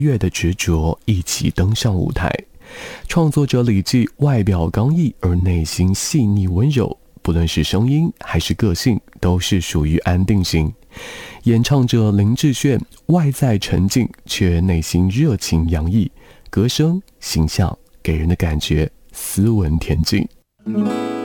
乐的执着一起登上舞台。创作者李记外表刚毅而内心细腻温柔，不论是声音还是个性都是属于安定型。演唱者林志炫外在沉静却内心热情洋溢，歌声形象给人的感觉斯文恬静。